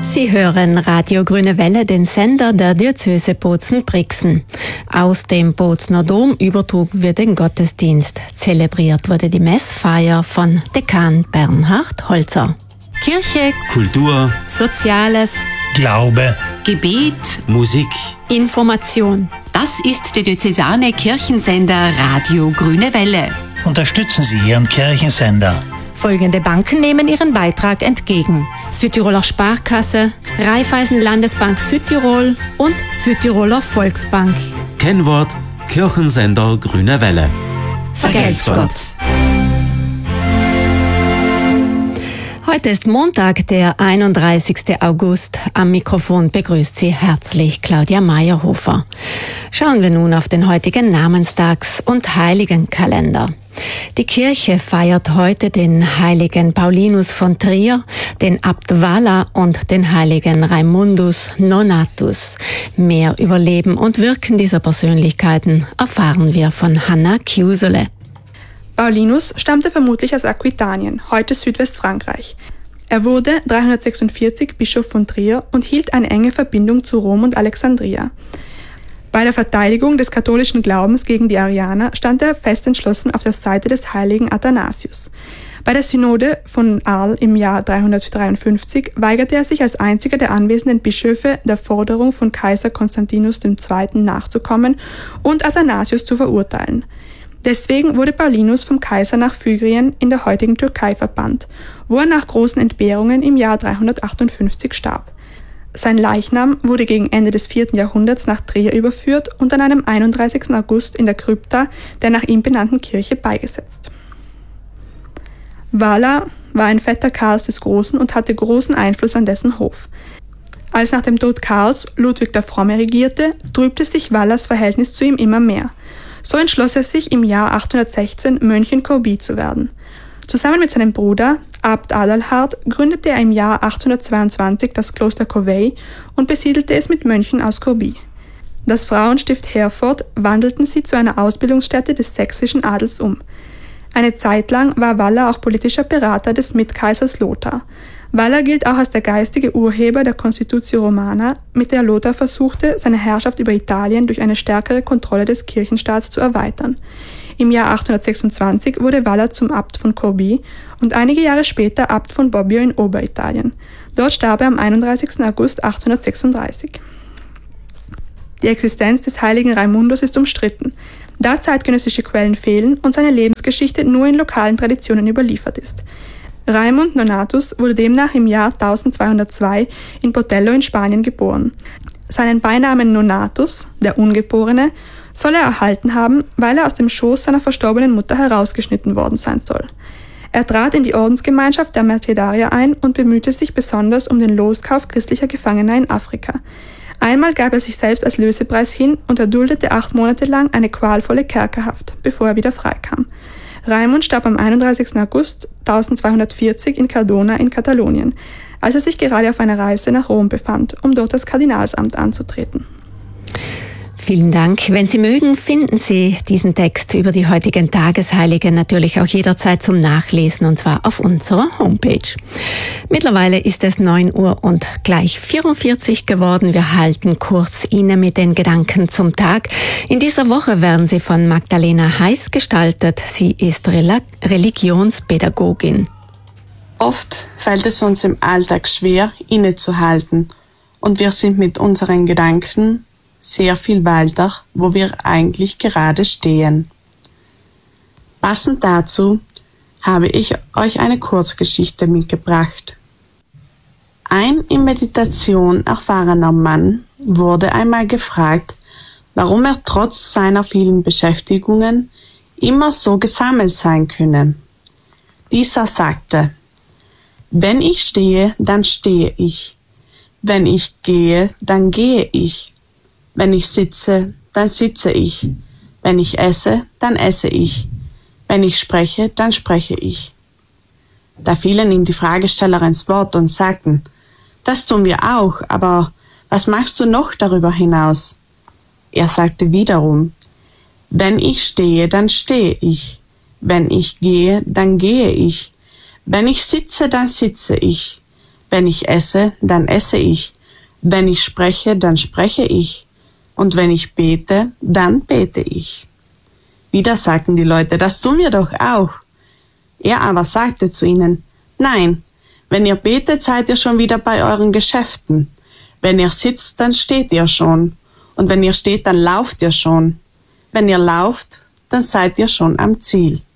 Sie hören Radio Grüne Welle, den Sender der Diözese Bozen-Brixen. Aus dem Bozener Dom übertrugen wir den Gottesdienst. Zelebriert wurde die Messfeier von Dekan Bernhard Holzer. Kirche, Kultur, Soziales, Glaube, Gebet, Musik, Information. Das ist der diözesane Kirchensender Radio Grüne Welle. unterstützen Sie Ihren Kirchensender. Folgende Banken nehmen ihren Beitrag entgegen: Südtiroler Sparkasse, Raiffeisen Landesbank Südtirol und Südtiroler Volksbank. Kennwort Kirchensender Grüne Welle. Vergelt's Gott. Heute ist Montag, der 31. August. Am Mikrofon begrüßt Sie herzlich Claudia Meyerhofer. Schauen wir nun auf den heutigen Namenstags- und Heiligenkalender. Die Kirche feiert heute den heiligen Paulinus von Trier, den Abt Walla und den heiligen Raimundus Nonatus. Mehr über Leben und Wirken dieser Persönlichkeiten erfahren wir von Hanna Kiusele. Paulinus stammte vermutlich aus Aquitanien, heute Südwestfrankreich. Er wurde 346 Bischof von Trier und hielt eine enge Verbindung zu Rom und Alexandria. Bei der Verteidigung des katholischen Glaubens gegen die Arianer stand er fest entschlossen auf der Seite des heiligen Athanasius. Bei der Synode von Arles im Jahr 353 weigerte er sich als einziger der anwesenden Bischöfe der Forderung von Kaiser Konstantinus II. Nachzukommen und Athanasius zu verurteilen. Deswegen wurde Paulinus vom Kaiser nach Phygrien in der heutigen Türkei verbannt, wo er nach großen Entbehrungen im Jahr 358 starb. Sein Leichnam wurde gegen Ende des 4. Jahrhunderts nach Trier überführt und an einem 31. August in der Krypta der nach ihm benannten Kirche beigesetzt. Walla war ein Vetter Karls des Großen und hatte großen Einfluss an dessen Hof. Als nach dem Tod Karls Ludwig der Fromme regierte, trübte sich Wallas Verhältnis zu ihm immer mehr. So entschloss er sich im Jahr 816 Mönch in Corbie zu werden. Zusammen mit seinem Bruder, Abt Adalhard, gründete er im Jahr 822 das Kloster Corvey und besiedelte es mit Mönchen aus Corbie. Das Frauenstift Herford wandelten sie zu einer Ausbildungsstätte des sächsischen Adels um. Eine Zeit lang war Walla auch politischer Berater des Mitkaisers Lothar. Walla gilt auch als der geistige Urheber der Constitutio Romana, mit der Lothar versuchte, seine Herrschaft über Italien durch eine stärkere Kontrolle des Kirchenstaats zu erweitern. Im Jahr 826 wurde Walla zum Abt von Corbie und einige Jahre später Abt von Bobbio in Oberitalien. Dort starb er am 31. August 836. Die Existenz des heiligen Raimundus ist umstritten, da zeitgenössische Quellen fehlen und seine Lebensgeschichte nur in lokalen Traditionen überliefert ist. Raimund Nonatus wurde demnach im Jahr 1202 in Botello in Spanien geboren. Seinen Beinamen Nonatus, der Ungeborene, soll er erhalten haben, weil er aus dem Schoß seiner verstorbenen Mutter herausgeschnitten worden sein soll. Er trat in die Ordensgemeinschaft der Mercedarier ein und bemühte sich besonders um den Loskauf christlicher Gefangener in Afrika. Einmal gab er sich selbst als Lösepreis hin und erduldete 8 Monate lang eine qualvolle Kerkerhaft, bevor er wieder freikam. Raimund starb am 31. August 1240 in Cardona in Katalonien, als er sich gerade auf einer Reise nach Rom befand, um dort das Kardinalsamt anzutreten. Vielen Dank. Wenn Sie mögen, finden Sie diesen Text über die heutigen Tagesheiligen natürlich auch jederzeit zum Nachlesen, und zwar auf unserer Homepage. Mittlerweile ist es 9 Uhr und gleich 44 geworden. Wir halten kurz inne mit den Gedanken zum Tag. In dieser Woche werden sie von Magdalena Heiß gestaltet. Sie ist Religionspädagogin. Oft fällt es uns im Alltag schwer, innezuhalten, und wir sind mit unseren Gedanken sehr viel weiter, wo wir eigentlich gerade stehen. Passend dazu habe ich euch eine Kurzgeschichte mitgebracht. Ein in Meditation erfahrener Mann wurde einmal gefragt, warum er trotz seiner vielen Beschäftigungen immer so gesammelt sein könne. Dieser sagte: Wenn ich stehe, dann stehe ich. Wenn ich gehe, dann gehe ich. Wenn ich sitze, dann sitze ich. Wenn ich esse, dann esse ich. Wenn ich spreche, dann spreche ich. Da fielen ihm die Fragesteller ins Wort und sagten: Das tun wir auch, aber was machst du noch darüber hinaus? Er sagte wiederum: Wenn ich stehe, dann stehe ich. Wenn ich gehe, dann gehe ich. Wenn ich sitze, dann sitze ich. Wenn ich esse, dann esse ich. Wenn ich spreche, dann spreche ich. Und wenn ich bete, dann bete ich. Wieder sagten die Leute, das tun wir doch auch. Er aber sagte zu ihnen, nein, wenn ihr betet, seid ihr schon wieder bei euren Geschäften. Wenn ihr sitzt, dann steht ihr schon. Und wenn ihr steht, dann lauft ihr schon. Wenn ihr lauft, dann seid ihr schon am Ziel.